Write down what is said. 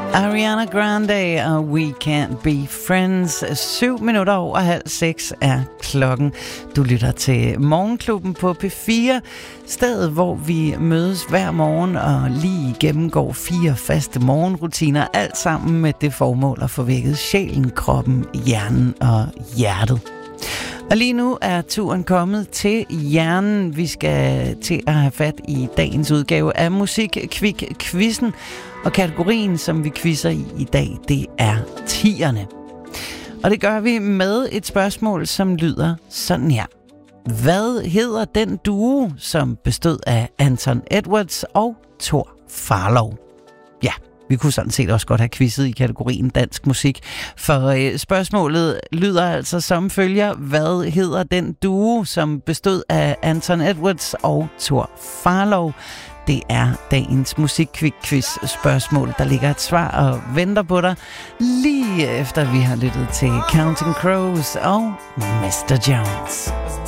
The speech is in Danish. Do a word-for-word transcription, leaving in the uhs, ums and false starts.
Ariana Grande og We Can't Be Friends. Syv minutter over halv seks er klokken. Du lytter til Morgenklubben på P fire. Stedet, hvor vi mødes hver morgen og lige gennemgår fire faste morgenrutiner. Alt sammen med det formål at få vækket sjælen, kroppen, hjernen og hjertet. Og lige nu er turen kommet til hjernen. Vi skal til at have fat i dagens udgave af Musik-Kvik-Quizzen. Og kategorien, som vi quizzer i i dag, det er tierne. Og det gør vi med et spørgsmål, som lyder sådan her. Hvad hedder den duo, som bestod af Anton Edwards og Thor Farlov? Ja, vi kunne sådan set også godt have quizzet i kategorien dansk musik, for øh, spørgsmålet lyder altså som følger. Hvad hedder den duo, som bestod af Anton Edwards og Thor Farlov? Det er dagens Musik-Kvik-Quiz spørgsmål. Der ligger et svar og venter på dig, lige efter vi har lyttet til Counting Crows og mister Jones.